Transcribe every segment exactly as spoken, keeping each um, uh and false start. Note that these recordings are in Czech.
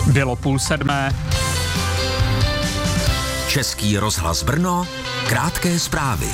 Bylo půl sedmé. Český rozhlas Brno, krátké zprávy.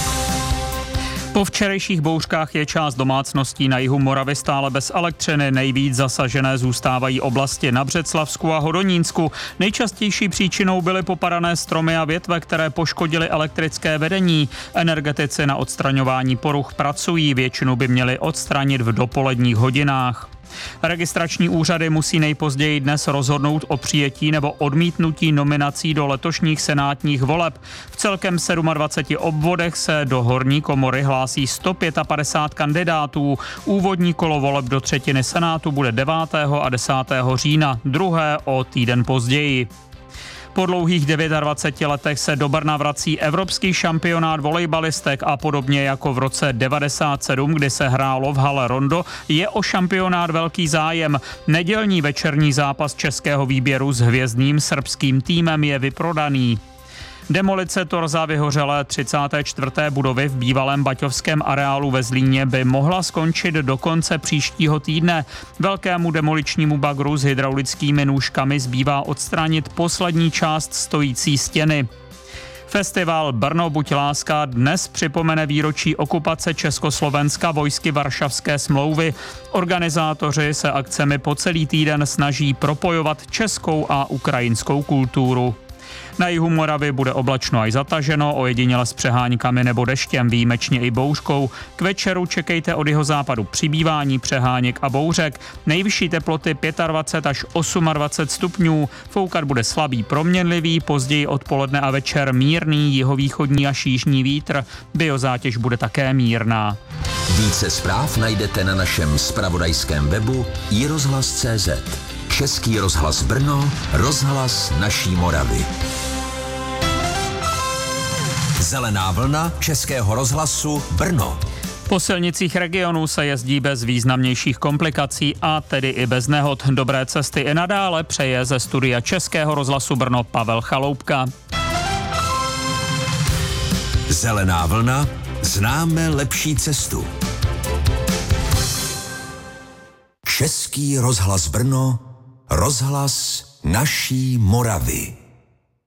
Po včerejších bouřkách je část domácností na jihu Moravy stále bez elektřiny. Nejvíc zasažené zůstávají oblasti na Břeclavsku a Hodonínsku. Nejčastější příčinou byly popadané stromy a větve, které poškodily elektrické vedení. Energetici na odstraňování poruch pracují, většinu by měli odstranit v dopoledních hodinách. Registrační úřady musí nejpozději dnes rozhodnout o přijetí nebo odmítnutí nominací do letošních senátních voleb. V celkem dvaceti sedmi obvodech se do horní komory hlásí sto padesát pět kandidátů. Úvodní kolo voleb do třetiny senátu bude devátého a desátého října, druhé o týden později. Po dlouhých dvaceti devíti letech se do Brna vrací evropský šampionát volejbalistek a podobně jako v roce devadesát sedm, kdy se hrálo v hale Rondo, je o šampionát velký zájem. Nedělní večerní zápas českého výběru s hvězdným srbským týmem je vyprodaný. Demolice torza vyhořelé třicáté čtvrté budovy v bývalém baťovském areálu ve Zlíně by mohla skončit do konce příštího týdne. Velkému demoličnímu bagru s hydraulickými nůžkami zbývá odstranit poslední část stojící stěny. Festival Brno buď láska dnes připomene výročí okupace Československa vojsky Varšavské smlouvy. Organizátoři se akcemi po celý týden snaží propojovat českou a ukrajinskou kulturu. Na jihu Moravy bude oblačno až zataženo, ojediněle s přeháňkami nebo deštěm, výjimečně i bouřkou. K večeru čekejte od jihozápadu přibývání přeháněk a bouřek. Nejvyšší teploty dvacet pět až dvacet osm stupňů. Foukat bude slabý proměnlivý, později odpoledne a večer mírný jihovýchodní až jižní vítr. Biozátěž bude také mírná. Více zpráv najdete na našem zpravodajském webu i rozhlas tečka cé zet. Český rozhlas Brno, rozhlas naší Moravy. Zelená vlna Českého rozhlasu Brno. Po silnicích regionu se jezdí bez významnějších komplikací a tedy i bez nehod. Dobré cesty i nadále přeje ze studia Českého rozhlasu Brno Pavel Chaloupka. Zelená vlna, známe lepší cestu. Český rozhlas Brno, rozhlas naší Moravy.